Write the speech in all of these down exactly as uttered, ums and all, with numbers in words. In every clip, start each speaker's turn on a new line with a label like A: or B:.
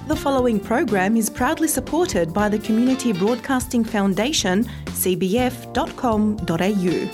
A: The following program is proudly supported by the Community Broadcasting Foundation, c b f dot com dot a u.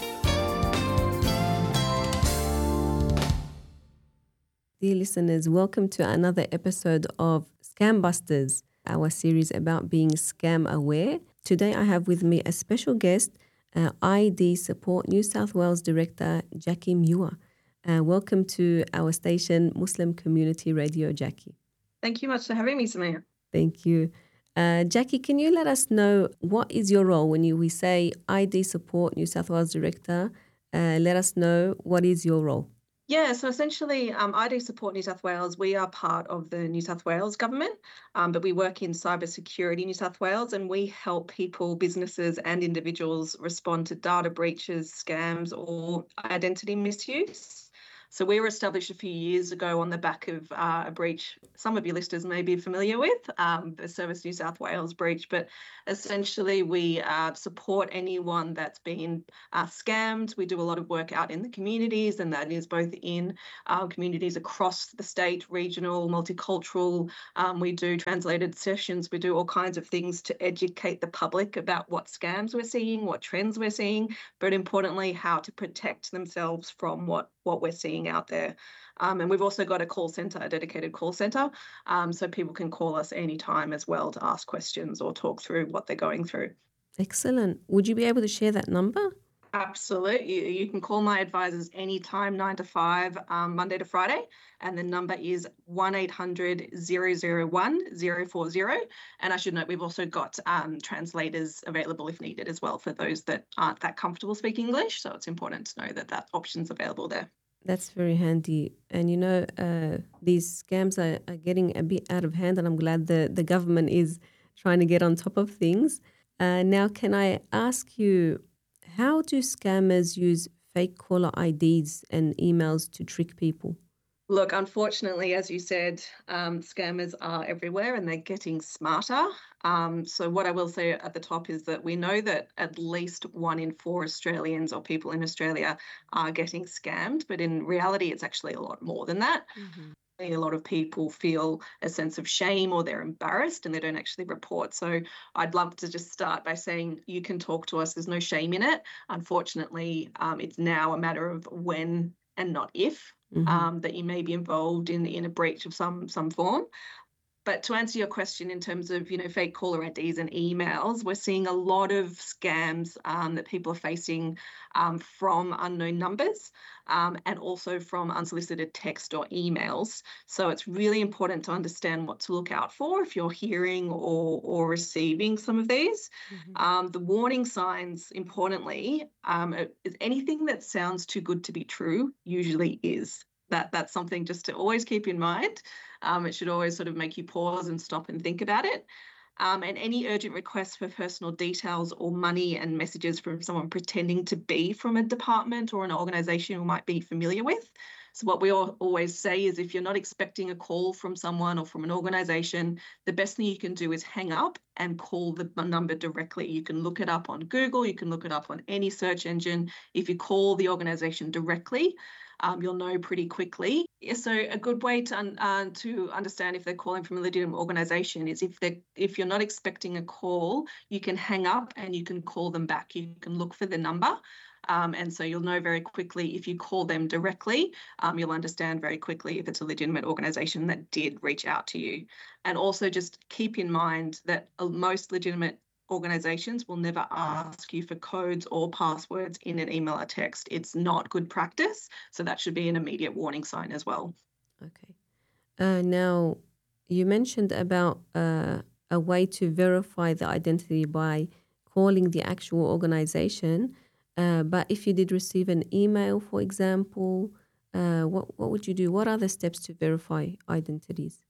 B: Dear listeners, welcome to another episode of Scam Busters, our series about being scam aware. Today I have with me a special guest, uh, I D Support New South Wales Director Jackie Muir. Uh, welcome to our station, Muslim Community Radio, Jackie.
C: Thank you much for having me, Samia.
B: Thank you. Uh, Jackie, can you let us know what is your role when you we say I D Support New South Wales Director? Uh, let us know what is your role.
C: Yeah, so essentially um, I D Support New South Wales, we are part of the New South Wales government, um, but we work in cybersecurity New South Wales, and we help people, businesses and individuals respond to data breaches, scams or identity misuse. So we were established a few years ago on the back of uh, a breach some of your listeners may be familiar with, um, the Service New South Wales breach, but essentially we uh, support anyone that's been uh, scammed. We do a lot of work out in the communities, and that is both in uh, communities across the state, regional, multicultural. Um, we do translated sessions. We do all kinds of things to educate the public about what scams we're seeing, what trends we're seeing, but importantly, how to protect themselves from what, what we're seeing out there. Um, and we've also got a call centre, a dedicated call centre, um, so people can call us anytime as well to ask questions or talk through what they're going through.
B: Excellent. Would you be able to share that number?
C: Absolutely. You can call my advisors anytime, nine to five, um, Monday to Friday, and the number is one eight hundred, zero zero one, zero four zero. And I should note we've also got um, translators available if needed as well for those that aren't that comfortable speaking English. So it's important to know that that option's available there.
B: That's very handy. And, you know, uh, these scams are, are getting a bit out of hand, and I'm glad the, the government is trying to get on top of things. Uh, now, can I ask you, how do scammers use fake caller I Ds and emails to trick people?
C: Look, unfortunately, as you said, um, scammers are everywhere and they're getting smarter. Um, so what I will say at the top is that we know that at least one in four Australians or people in Australia are getting scammed, but in reality, it's actually a lot more than that. Mm-hmm. A lot of people feel a sense of shame or they're embarrassed and they don't actually report. So I'd love to just start by saying you can talk to us. There's no shame in it. Unfortunately, um, it's now a matter of when and not if. Mm-hmm. Um, that you may be involved in in a breach of some some form. But to answer your question in terms of, you know, fake caller I Ds and emails, we're seeing a lot of scams um, that people are facing um, from unknown numbers um, and also from unsolicited text or emails. So it's really important to understand what to look out for if you're hearing or, or receiving some of these. Mm-hmm. Um, the warning signs, importantly, um, is anything that sounds too good to be true usually is. That that's something just to always keep in mind. Um, it should always sort of make you pause and stop and think about it. Um, and any urgent requests for personal details or money and messages from someone pretending to be from a department or an organisation you might be familiar with. So what we all always say is if you're not expecting a call from someone or from an organisation, the best thing you can do is hang up and call the number directly. You can look it up on Google. You can look it up on any search engine. If you call the organisation directly, Um, you'll know pretty quickly. So a good way to un, uh, to understand if they're calling from a legitimate organisation is if they if you're not expecting a call, you can hang up and you can call them back. You can look for the number, um, and so you'll know very quickly if you call them directly. Um, you'll understand very quickly if it's a legitimate organisation that did reach out to you. And also just keep in mind that most legitimate organisations will never ask you for codes or passwords in an email or text. It's not good practice. So that should be an immediate warning sign as well.
B: Okay. Uh, now, you mentioned about uh, a way to verify the identity by calling the actual organisation. Uh, but if you did receive an email, for example, uh, what, what would you do? What are the steps to verify identities?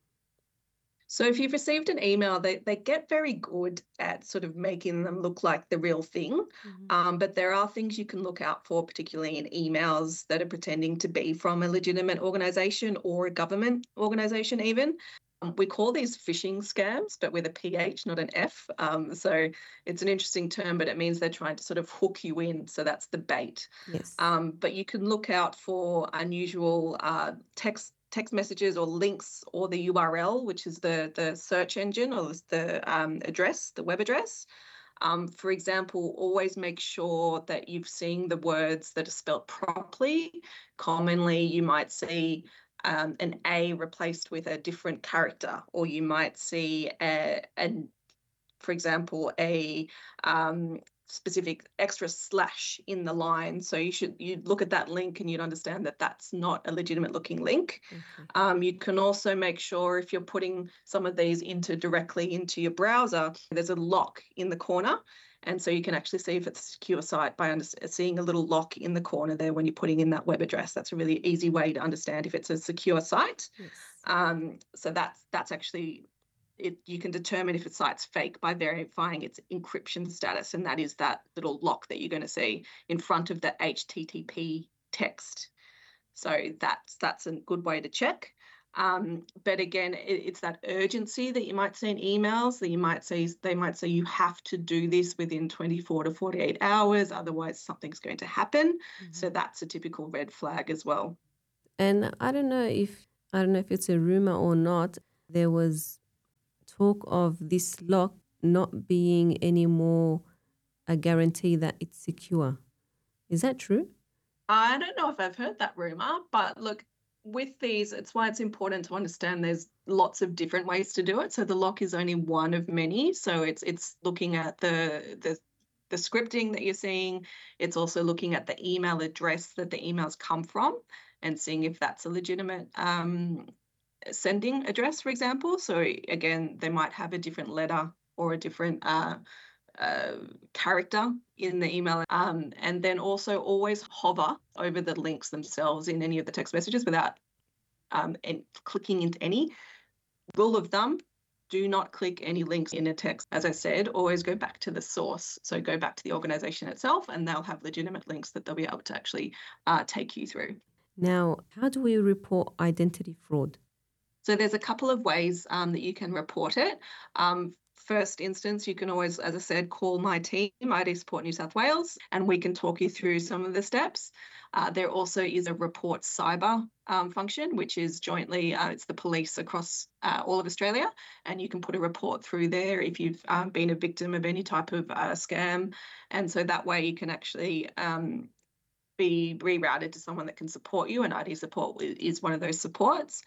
C: So if you've received an email, they, they get very good at sort of making them look like the real thing. Mm-hmm. Um, but there are things you can look out for, particularly in emails that are pretending to be from a legitimate organisation or a government organisation even. Um, we call these phishing scams, but with a P H, not an F. Um, so it's an interesting term, but it means they're trying to sort of hook you in. So that's the bait.
B: Yes.
C: Um, but you can look out for unusual uh, text text messages or links or the U R L, which is the, the search engine or the um, address, the web address. Um, for example, always make sure that you've seen the words that are spelled properly. Commonly, you might see um, an A replaced with a different character, or you might see, a, a for example, a um, specific extra slash in the line. So you should you'd look at that link and you'd understand that that's not a legitimate looking link. Okay. Um, you can also make sure if you're putting some of these into directly into your browser, there's a lock in the corner. And so you can actually see if it's a secure site by under- seeing a little lock in the corner there when you're putting in that web address. That's a really easy way to understand if it's a secure site. Yes. Um, so that's that's actually It, you can determine if a site's fake by verifying its encryption status, and that is that little lock that you're going to see in front of the H T T P text. So that's that's a good way to check. Um, but again, it, it's that urgency that you might see in emails that you might see. They might say you have to do this within twenty-four to forty-eight hours, otherwise something's going to happen. Mm-hmm. So that's a typical red flag as well.
B: And I don't know if I don't know if it's a rumor or not. There was talk of this lock not being any more a guarantee that it's secure. Is that true?
C: I don't know if I've heard that rumor, but look, with these, it's why it's important to understand there's lots of different ways to do it. So the lock is only one of many. So it's it's looking at the the the scripting that you're seeing. It's also looking at the email address that the emails come from and seeing if that's a legitimate um sending address, for example. So again, they might have a different letter or a different uh, uh, character in the email. Um, and then also always hover over the links themselves in any of the text messages without um, and clicking into any. Rule of thumb, do not click any links in a text. As I said, always go back to the source. So go back to the organization itself and they'll have legitimate links that they'll be able to actually uh, take you through.
B: Now, how do we report identity fraud?
C: So there's a couple of ways um, that you can report it. Um, first instance, you can always, as I said, call my team, I D Support New South Wales, and we can talk you through some of the steps. Uh, there also is a report cyber um, function, which is jointly, uh, it's the police across uh, all of Australia, and you can put a report through there if you've um, been a victim of any type of uh, scam. And so that way you can actually um, be rerouted to someone that can support you, and I D Support is one of those supports.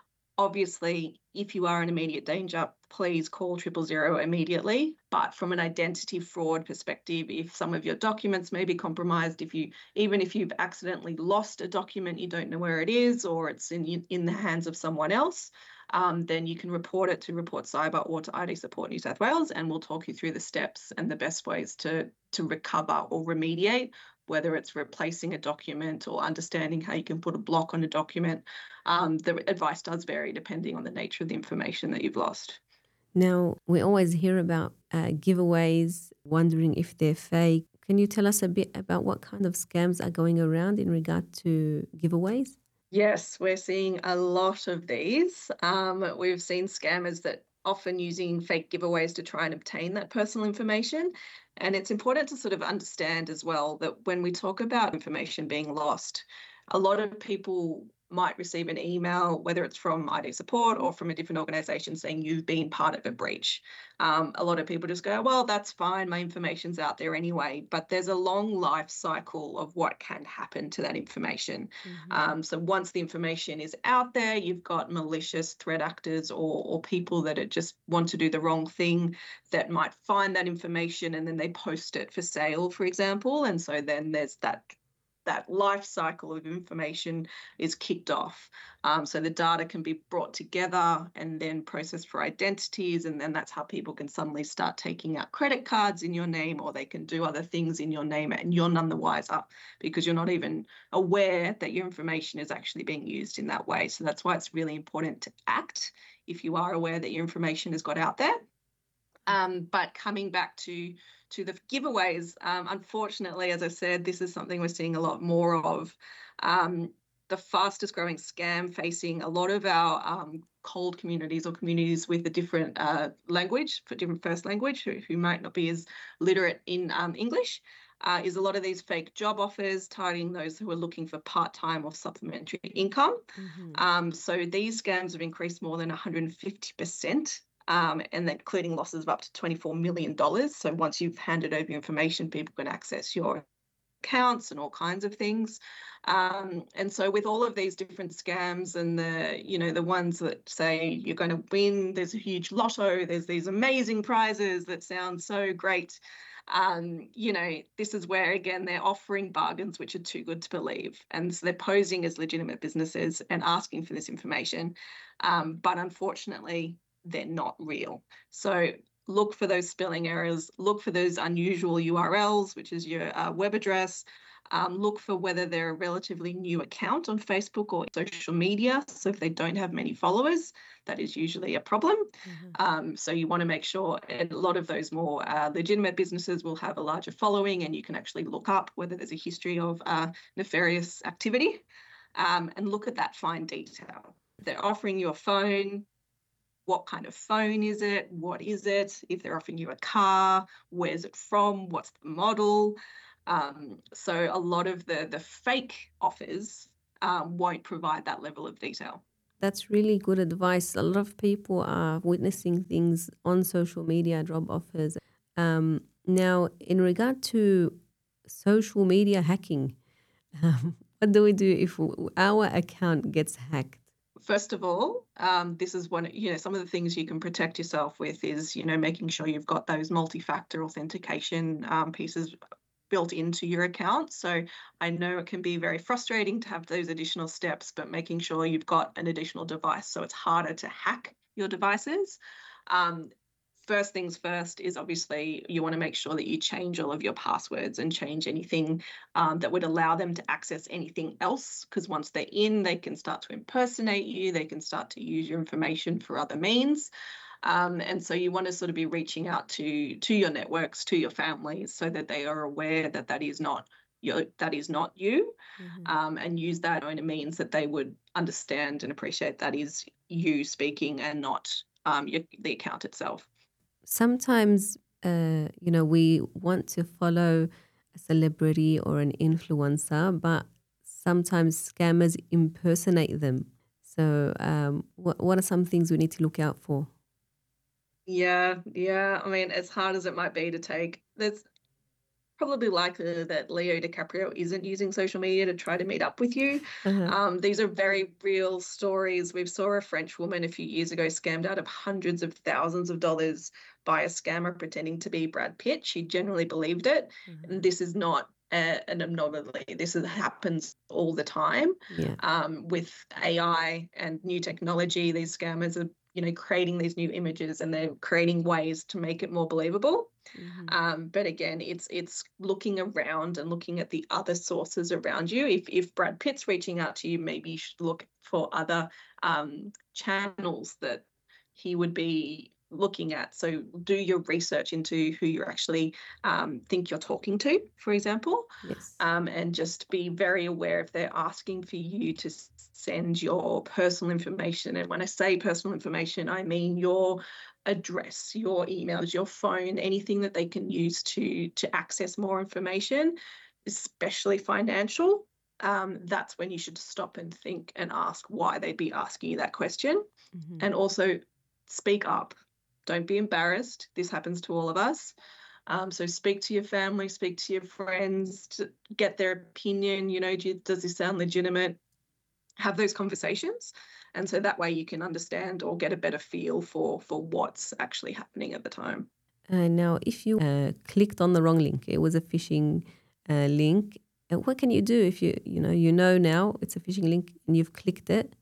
C: Obviously, if you are in immediate danger, please call triple zero immediately. But from an identity fraud perspective, if some of your documents may be compromised, if you even if you've accidentally lost a document, you don't know where it is, or it's in in the hands of someone else, um, then you can report it to Report Cyber or to I D Support New South Wales, and we'll talk you through the steps and the best ways to to recover or remediate, whether it's replacing a document or understanding how you can put a block on a document. Um, the advice does vary depending on the nature of the information that you've lost.
B: Now, we always hear about uh, giveaways, wondering if they're fake. Can you tell us a bit about what kind of scams are going around in regard to giveaways?
C: Yes, we're seeing a lot of these. Um, we've seen scammers that often using fake giveaways to try and obtain that personal information. And it's important to sort of understand as well that when we talk about information being lost, a lot of people might receive an email, whether it's from I D Support or from a different organisation saying you've been part of a breach. Um, a lot of people just go, well, that's fine, my information's out there anyway. But there's a long life cycle of what can happen to that information. Mm-hmm. Um, so once the information is out there, you've got malicious threat actors or, or people that are just want to do the wrong thing that might find that information and then they post it for sale, for example. And so then there's that that life cycle of information is kicked off. Um, so the data can be brought together and then processed for identities, and then that's how people can suddenly start taking out credit cards in your name, or they can do other things in your name and you're none the wiser because you're not even aware that your information is actually being used in that way. So that's why it's really important to act if you are aware that your information has got out there. Um, but coming back to to the giveaways, um, unfortunately, as I said, this is something we're seeing a lot more of. Um, the fastest growing scam facing a lot of our um, cold communities or communities with a different uh, language, for different first language, who, who might not be as literate in um, English. uh, is a lot of these fake job offers targeting those who are looking for part-time or supplementary income.
B: Mm-hmm.
C: Um, so these scams have increased more than one hundred fifty percent. Um, and then including losses of up to twenty-four million dollars. So once you've handed over your information, people can access your accounts and all kinds of things. Um, and so with all of these different scams and the, you know, the ones that say you're going to win, there's a huge lotto, there's these amazing prizes that sound so great. Um, you know, this is where, again, they're offering bargains which are too good to believe. And so they're posing as legitimate businesses and asking for this information. Um, but unfortunately, they're not real. So look for those spelling errors, look for those unusual U R Ls, which is your uh, web address. Um, look for whether they're a relatively new account on Facebook or social media. So if they don't have many followers, that is usually a problem.
B: Mm-hmm.
C: Um, so you want to make sure, and a lot of those more uh, legitimate businesses will have a larger following, and you can actually look up whether there's a history of uh, nefarious activity, um, and look at that fine detail. They're offering you a phone. What kind of phone is it? What is it? If they're offering you a car, where's it from? What's the model? Um, so a lot of the, the fake offers um, won't provide that level of detail.
B: That's really good advice. A lot of people are witnessing things on social media, job offers. Um, now, in regard to social media hacking, um, what do we do if our account gets hacked?
C: First of all, um, this is one, you know, some of the things you can protect yourself with is, you know, making sure you've got those multi-factor authentication um, pieces built into your account. So I know it can be very frustrating to have those additional steps, but making sure you've got an additional device so it's harder to hack your devices. Um, First things first is obviously you want to make sure that you change all of your passwords and change anything um, that would allow them to access anything else, because once they're in, they can start to impersonate you, they can start to use your information for other means. Um, and so you want to sort of be reaching out to, to your networks, to your families, so that they are aware that that is not your, that is not you,
B: Mm-hmm.
C: um, and use that in a means that they would understand and appreciate that is you speaking and not um, your, the account itself.
B: Sometimes, uh, you know, we want to follow a celebrity or an influencer, but sometimes scammers impersonate them. So um, what, what are some things we need to look out for?
C: Yeah, yeah. I mean, as hard as it might be to take, there's probably likely that Leo DiCaprio isn't using social media to try to meet up with you.
B: Uh-huh.
C: Um, these are very real stories. We saw a French woman a few years ago scammed out of hundreds of thousands of dollars by a scammer pretending to be Brad Pitt. She generally believed it.
B: Mhm.
C: And this is not a, an anomaly. This is, happens all the time.
B: Yeah.
C: Um, with A I and new technology, these scammers are, you know, creating these new images and they're creating ways to make it more believable.
B: Mhm.
C: Um, but again, it's it's looking around and looking at the other sources around you. If if Brad Pitt's reaching out to you, maybe you should look for other um, channels that he would be looking at. So do your research into who you actually um, think you're talking to, for example,
B: Yes.
C: um, and just be very aware if they're asking for you to send your personal information. And when I say personal information, I mean your address, your emails, your phone, anything that they can use to to access more information, especially financial. Um, that's when you should stop and think and ask why they'd be asking you that question.
B: Mhm.
C: And also speak up. Don't be embarrassed. This happens to all of us. Um, so speak to your family, speak to your friends, to get their opinion. You know, do, does this sound legitimate? Have those conversations. And so that way you can understand or get a better feel for, for what's actually happening at the time.
B: Uh, now, if you uh, clicked on the wrong link, it was a phishing uh, link. Uh, what can you do if you you know you know now it's a phishing link and you've clicked it?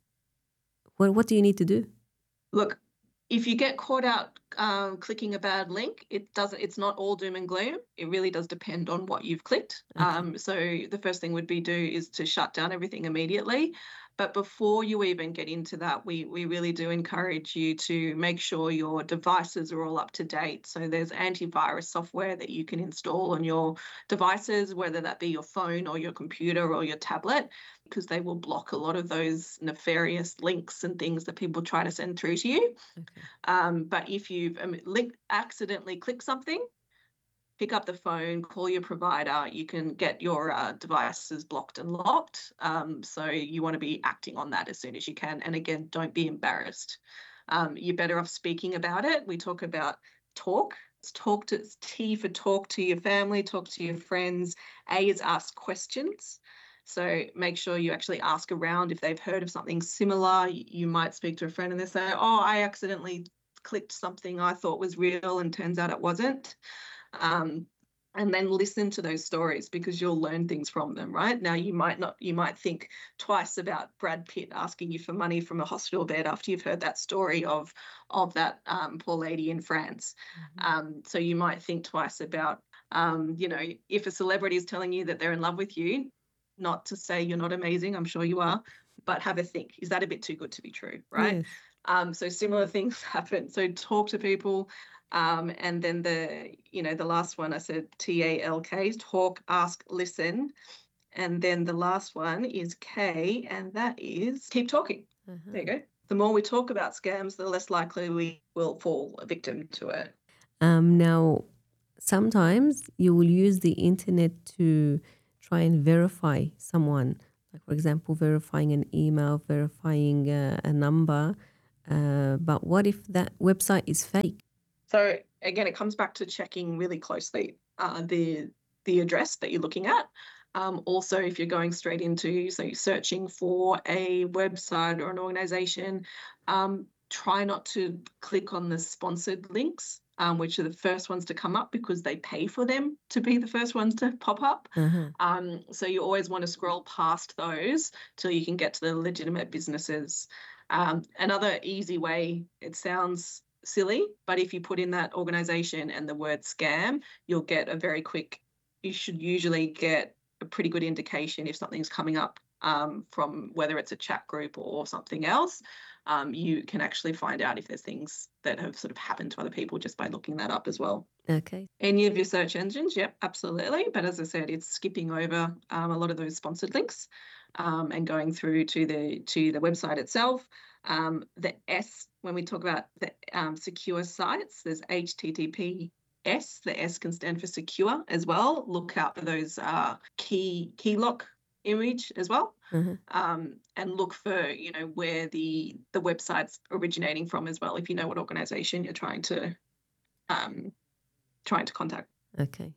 B: What what do you need to do?
C: Look, if you get caught out um, clicking a bad link, it doesn't. It's not all doom and gloom. It really does depend on what you've clicked.
B: Okay.
C: Um, so the first thing would be do is to shut down everything immediately. But before you even get into that, we we really do encourage you to make sure your devices are all up to date. So there's antivirus software that you can install on your devices, whether that be your phone or your computer or your tablet, because they will block a lot of those nefarious links and things that people try to send through to you.
B: Okay.
C: Um, but if you've um, link, accidentally clicked something, pick up the phone, call your provider. You can get your uh, devices blocked and locked. Um, so you want to be acting on that as soon as you can. And again, don't be embarrassed. Um, you're better off speaking about it. We talk about talk. It's talk to it's T for talk to your family, talk to your friends. A is ask questions. So make sure you actually ask around if they've heard of something similar. You might speak to a friend and they say, oh, I accidentally clicked something I thought was real and turns out it wasn't. Um, and then listen to those stories because you'll learn things from them, right? Now, you might not, you might think twice about Brad Pitt asking you for money from a hospital bed after you've heard that story of, of that um, poor lady in France. Mm-hmm. Um, so you might think twice about, um, you know, if a celebrity is telling you that they're in love with you, not to say you're not amazing, I'm sure you are, but have a think. Is that a bit too good to be true, right? Yes. Um, so similar things happen. So talk to people. Um, and then the, you know, the last one I said T A L K, talk, ask, listen. And then the last one is K, and that is keep talking. Uh-huh. There you go. The more we talk about scams, the less likely we will fall a victim to it.
B: Um, now, sometimes you will use the internet to try and verify someone. Like, for example, verifying an email, verifying uh, a number. Uh, but what if that website is fake?
C: So again, it comes back to checking really closely uh, the the address that you're looking at. Um, also, if you're going straight into, so you're searching for a website or an organization, um, try not to click on the sponsored links, um, which are the first ones to come up because they pay for them to be the first ones to pop up. Mm-hmm. Um, so you always want to scroll past those till you can get to the legitimate businesses. Um, another easy way, it sounds silly, but if you put in that organization and the word scam, you'll get a very quick, you should usually get a pretty good indication if something's coming up um, from whether it's a chat group or something else. Um, you can actually find out if there's things that have sort of happened to other people just by looking that up as well.
B: Okay.
C: Any of your search engines, yep, absolutely. But as I said, it's skipping over um, a lot of those sponsored links um, and going through to the to the website itself. Um, the S, when we talk about the um, secure sites, there's H T T P S. The S can stand for secure as well. Look out for those uh, key key lock image as well. Mm-hmm. Um, and look for, you know, where the the website's originating from as well, if you know what organization you're trying to um, trying to contact.
B: Okay.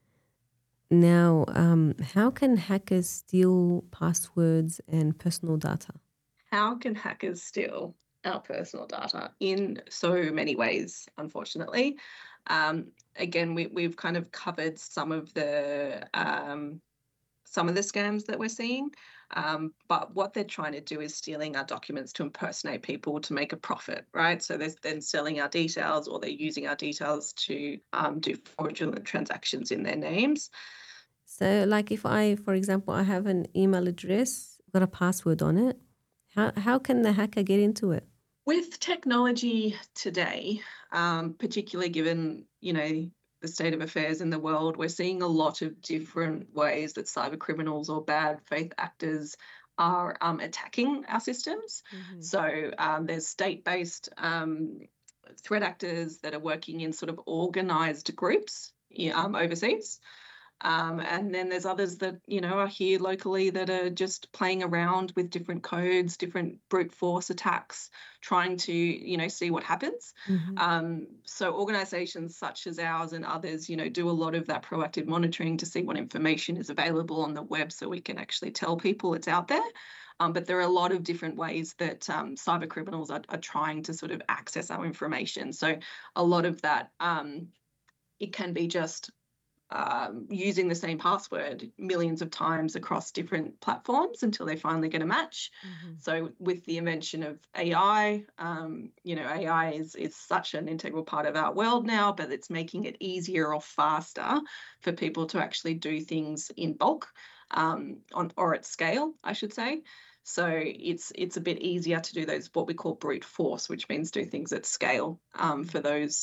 B: Now, um, how can hackers steal passwords and personal data?
C: How can hackers steal our personal data? In so many ways, unfortunately. Um, again, we, we've kind of covered some of the um, some of the scams that we're seeing, um, but what they're trying to do is stealing our documents to impersonate people to make a profit, right? So they're then selling our details, or they're using our details to um, do fraudulent transactions in their names.
B: So, like if I, for example, I have an email address, got a password on it, how how can the hacker get into it?
C: With technology today, um, particularly given, you know, the state of affairs in the world, we're seeing a lot of different ways that cyber criminals or bad faith actors are um, attacking our systems. Mm-hmm. So um, there's state-based um, threat actors that are working in sort of organised groups um, overseas. Um, and then there's others that, you know, are here locally that are just playing around with different codes, different brute force attacks, trying to, you know, see what happens. Mm-hmm. Um, so organisations such as ours and others, you know, do a lot of that proactive monitoring to see what information is available on the web so we can actually tell people it's out there. Um, but there are a lot of different ways that um, cyber criminals are, are trying to sort of access our information. So a lot of that, um, it can be just Um, using the same password millions of times across different platforms until they finally get a match. Mm-hmm. So with the invention of A I, um, you know, A I is, is such an integral part of our world now, but it's making it easier or faster for people to actually do things in bulk um, on or at scale, I should say. So it's it's a bit easier to do those what we call brute force, which means do things at scale um, for those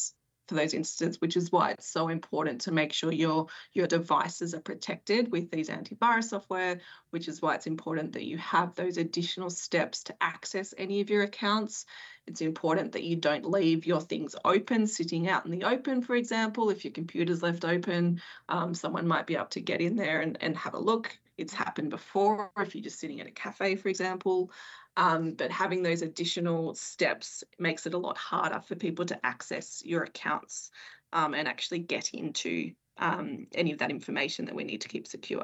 C: for those instances, which is why it's so important to make sure your your devices are protected with these antivirus software, which is why it's important that you have those additional steps to access any of your accounts. It's important that you don't leave your things open, sitting out in the open, for example. If your computer's left open, um, someone might be able to get in there and, and have a look. It's happened before if you're just sitting at a cafe, for example. Um, but having those additional steps makes it a lot harder for people to access your accounts um, and actually get into um, any of that information that we need to keep secure.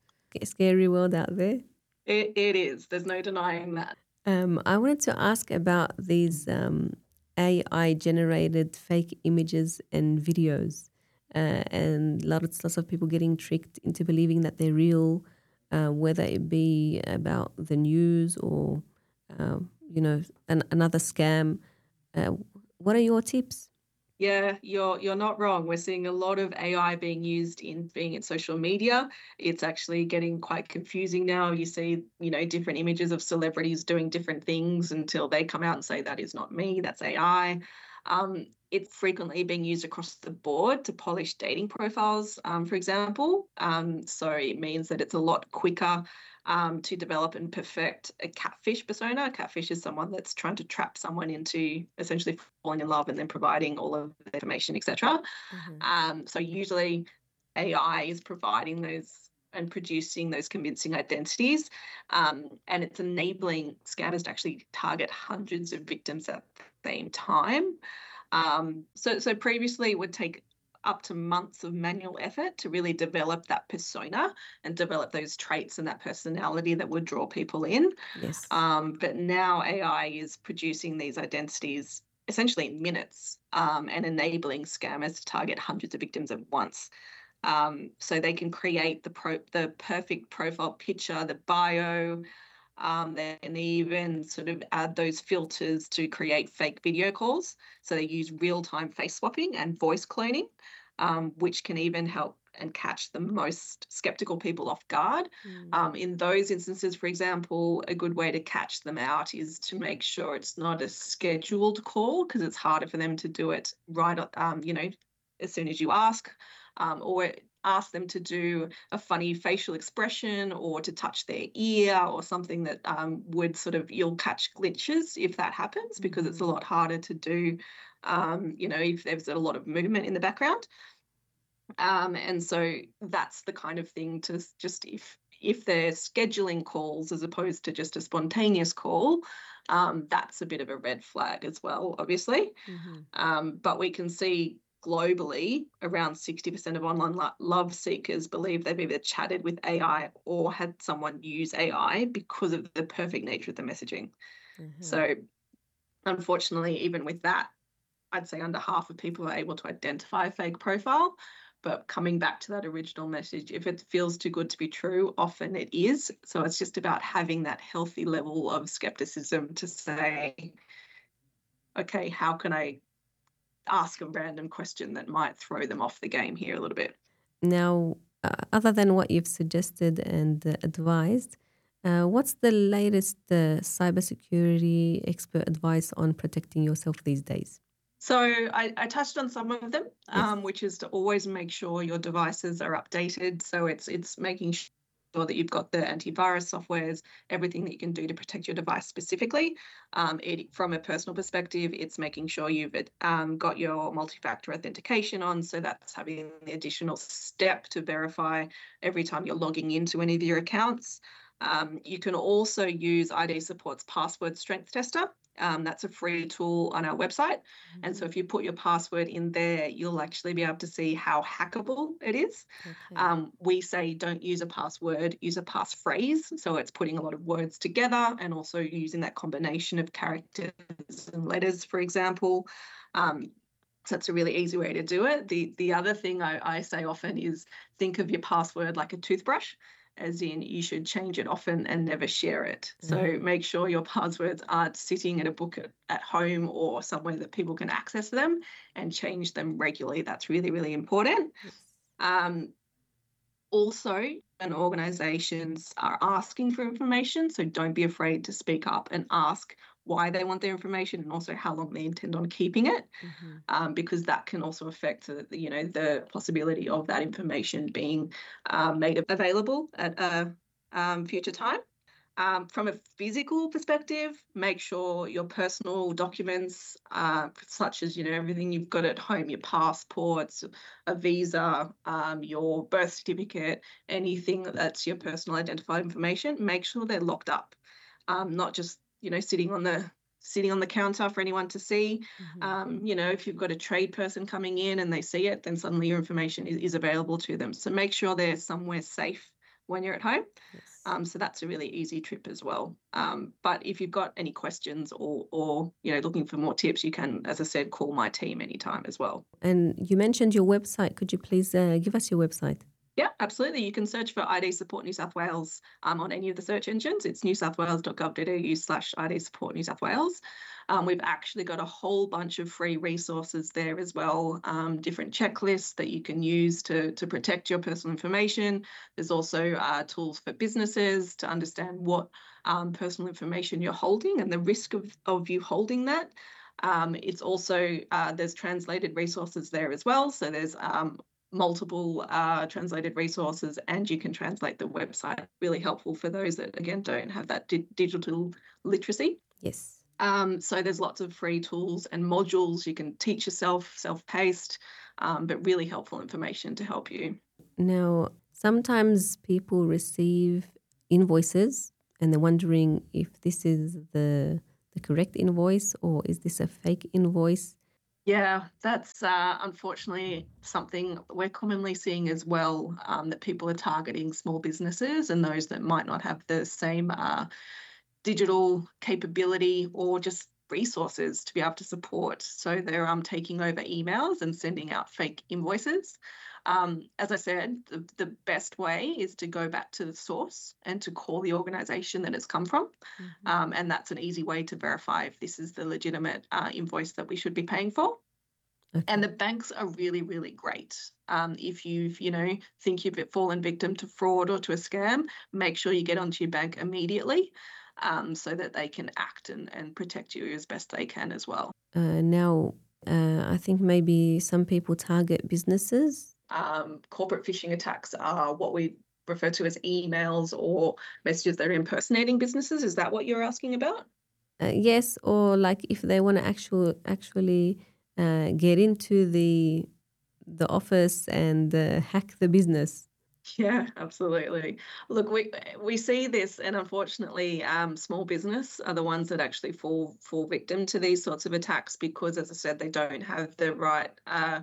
B: Scary world out there.
C: It, it is. There's no denying that.
B: Um, I wanted to ask about these um, A I-generated fake images and videos, uh, and lots, lots of people getting tricked into believing that they're real, uh, whether it be about the news or, uh, you know, an, another scam. Uh, what are your tips?
C: Yeah, you're you're not wrong. We're seeing a lot of A I being used in being in social media. It's actually getting quite confusing now. You see, you know, different images of celebrities doing different things until they come out and say that is not me, that's A I. Um, it's frequently being used across the board to polish dating profiles, um, for example. Um, so it means that it's a lot quicker um, to develop and perfect a catfish persona. A catfish is someone that's trying to trap someone into essentially falling in love and then providing all of the information, et cetera. Mm-hmm. Um, so usually A I is providing those and producing those convincing identities, um, and it's enabling scammers to actually target hundreds of victims at the same time. Um, so, so previously it would take up to months of manual effort to really develop that persona and develop those traits and that personality that would draw people in.
B: Yes.
C: Um, but now A I is producing these identities essentially in minutes um, and enabling scammers to target hundreds of victims at once. Um, so they can create the pro the perfect profile picture, the bio, um, and even sort of add those filters to create fake video calls. So they use real-time face swapping and voice cloning, um, which can even help and catch the most skeptical people off guard. Mm. Um, in those instances, for example, a good way to catch them out is to make sure it's not a scheduled call, because it's harder for them to do it right, um, you know, as soon as you ask. Um, or ask them to do a funny facial expression or to touch their ear or something that um, would sort of, you'll catch glitches if that happens, because it's a lot harder to do, um, you know, if there's a lot of movement in the background. Um, and so that's the kind of thing to just, if if they're scheduling calls as opposed to just a spontaneous call, um, that's a bit of a red flag as well, obviously. Mm-hmm. Um, but we can see globally, around sixty percent of online lo- love seekers believe they've either chatted with A I or had someone use A I because of the perfect nature of the messaging. Mm-hmm. So unfortunately, even with that, I'd say under half of people are able to identify a fake profile. But coming back to that original message, if it feels too good to be true, often it is. So it's just about having that healthy level of skepticism to say, okay, how can I ask a random question that might throw them off the game here a little bit.
B: Now, uh, other than what you've suggested and uh, advised, uh, what's the latest uh, cybersecurity expert advice on protecting yourself these days?
C: So I, I touched on some of them, yes. um, which is to always make sure your devices are updated. So it's it's making sure that you've got the antivirus softwares, everything that you can do to protect your device specifically. Um, it, from a personal perspective, it's making sure you've um, got your multi-factor authentication on. So that's having the additional step to verify every time you're logging into any of your accounts. Um, you can also use I D Support's password strength tester. Um, that's a free tool on our website. Mm-hmm. And so if you put your password in there, you'll actually be able to see how hackable it is. Okay. Um, we say don't use a password, use a passphrase. So it's putting a lot of words together and also using that combination of characters and letters, for example. Um, so it's a really easy way to do it. The, the other thing I, I say often is think of your password like a toothbrush. As in, you should change it often and never share it. Mm. So make sure your passwords aren't sitting in a book at, at home or somewhere that people can access them, and change them regularly. That's really, really important. Yes. Um, also, when organisations are asking for information, so don't be afraid to speak up and ask why they want their information and also how long they intend on keeping it,
B: Mm-hmm.
C: um, because that can also affect the, you know, the possibility of that information being um, made available at a um, future time. Um, from a physical perspective, make sure your personal documents, uh, such as, you know, everything you've got at home, your passports, a visa, um, your birth certificate, anything that's your personal identified information, make sure they're locked up, um, not just, you know, sitting on the sitting on the counter for anyone to see.
B: Mm-hmm.
C: Um, you know, if you've got a trade person coming in and they see it, then suddenly your information is, is available to them. So make sure they're somewhere safe when you're at home.
B: Yes.
C: Um, so that's a really easy trip as well. Um, but if you've got any questions or, or, you know, looking for more tips, you can, as I said, call my team anytime as well.
B: And you mentioned your website. Could you please uh, give us your website?
C: Yeah, absolutely. You can search for I D Support New South Wales um, on any of the search engines. It's newsouthwales.gov.au slash I D Support New South Wales. Um, we've actually got a whole bunch of free resources there as well, um, different checklists that you can use to, to protect your personal information. There's also uh, tools for businesses to understand what um, personal information you're holding and the risk of, of you holding that. Um, it's also, uh, there's translated resources there as well. So there's um, multiple uh, translated resources, and you can translate the website. Really helpful for those that, again, don't have that di- digital literacy.
B: Yes.
C: Um, so there's lots of free tools and modules you can teach yourself, self-paced, um, but really helpful information to help you.
B: Now, sometimes people receive invoices and they're wondering if this is the the correct invoice or is this a fake invoice?
C: Yeah, that's uh, unfortunately something we're commonly seeing as well, um, that people are targeting small businesses and those that might not have the same uh, digital capability or just resources to be able to support. So they're um, taking over emails and sending out fake invoices. Um, as I said, the, the best way is to go back to the source and to call the organisation that it's come from.
B: Mm-hmm.
C: Um, and that's an easy way to verify if this is the legitimate uh, invoice that we should be paying for.
B: Okay.
C: And the banks are really, really great. Um, if you've, you know, think you've fallen victim to fraud or to a scam, make sure you get onto your bank immediately, um, so that they can act and, and protect you as best they can as well.
B: Uh, now, uh, I think maybe some people target businesses.
C: Um, corporate phishing attacks are what we refer to as emails or messages that are impersonating businesses. Is that what you're asking about?
B: Uh, yes, or like if they want to actual, actually uh, get into the the office and uh, hack the business.
C: Yeah, absolutely. Look, we we see this, and unfortunately, um, small business are the ones that actually fall fall victim to these sorts of attacks because, as I said, they don't have the right, uh,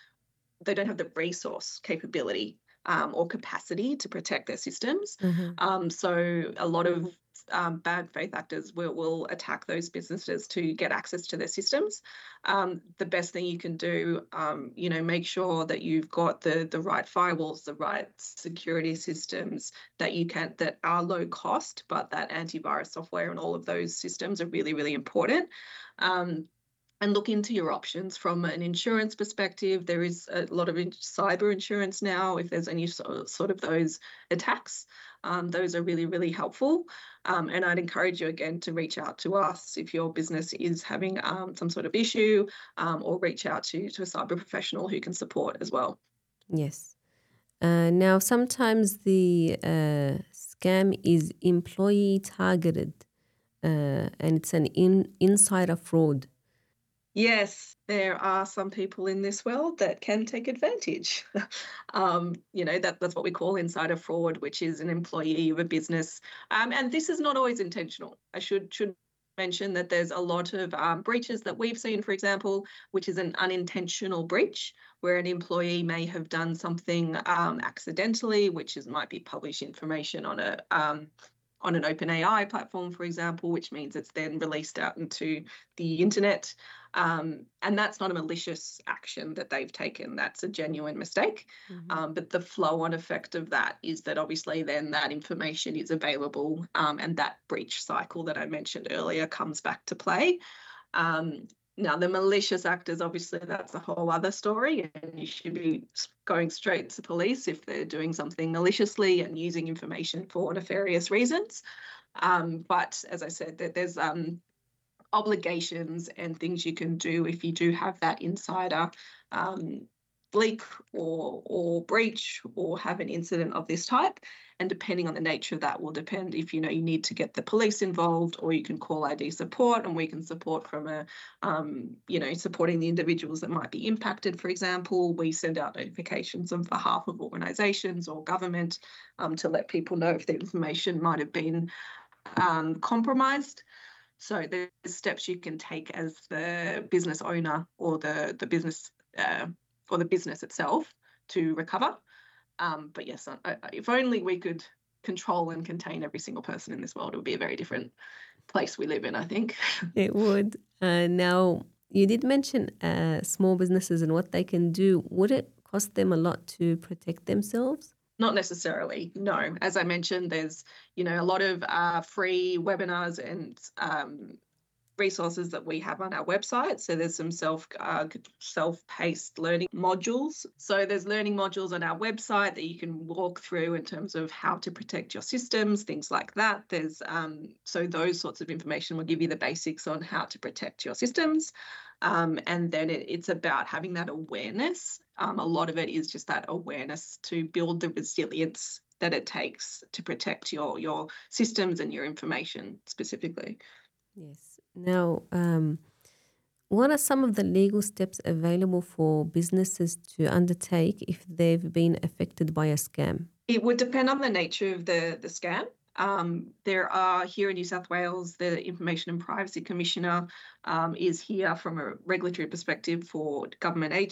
C: they don't have the resource capability um, or capacity to protect their systems.
B: Uh-huh.
C: Um, so a lot of um, bad faith actors will, will attack those businesses to get access to their systems. Um, the best thing you can do, um, you know, make sure that you've got the the right firewalls, the right security systems that you can that are low cost, but that antivirus software and all of those systems are really, really important. Um, and look into your options from an insurance perspective. There is a lot of cyber insurance now. If there's any sort of those attacks, um, those are really, really helpful. Um, and I'd encourage you again to reach out to us if your business is having um, some sort of issue, um, or reach out to, to a cyber professional who can support as well.
B: Yes. Uh, now, sometimes the uh, scam is employee targeted, uh, and it's an in, insider fraud.
C: Yes, there are some people in this world that can take advantage. um, you know, that, that's what we call insider fraud, which is an employee of a business. Um, and this is not always intentional. I should should mention that there's a lot of um, breaches that we've seen, for example, which is an unintentional breach, where an employee may have done something um, accidentally, which is might be published information on a um, on an OpenAI platform, for example, which means it's then released out into the internet. Um, and that's not a malicious action that they've taken. That's a genuine mistake. Mm-hmm. Um, but the flow-on effect of that is that obviously then that information is available, um, and that breach cycle that I mentioned earlier comes back to play. Um, Now, the malicious actors, obviously, that's a whole other story, and you should be going straight to police if they're doing something maliciously and using information for nefarious reasons. Um, but as I said, that there's um, obligations and things you can do if you do have that insider um, leak or or breach or have an incident of this type. And depending on the nature of that will depend if you know you need to get the police involved, or you can call I D support and we can support from a um, you know supporting the individuals that might be impacted. For example, we send out notifications on behalf of organisations or government um, to let people know if the information might have been um, compromised. So there's steps you can take as the business owner or the the business uh, or the business itself to recover. Um, but yes, I, I, if only we could control and contain every single person in this world, it would be a very different place we live in, I think.
B: It would. Uh, now, you did mention uh, small businesses and what they can do. Would it cost them a lot to protect themselves?
C: Not necessarily, no. As I mentioned, there's, you know, a lot of uh, free webinars and um, resources that we have on our website. So there's some self uh, self-paced learning modules. So there's learning modules on our website that you can walk through in terms of how to protect your systems, things like that. There's um, so those sorts of information will give you the basics on how to protect your systems. Um, and then it, it's about having that awareness. Um, a lot of it is just that awareness to build the resilience that it takes to protect your your systems and your information specifically.
B: Yes. Now, um, what are some of the legal steps available for businesses to undertake if they've been affected by a scam?
C: It would depend on the nature of the, the scam. Um, there are here in New South Wales, the Information and Privacy Commissioner um, is here from a regulatory perspective for government agencies.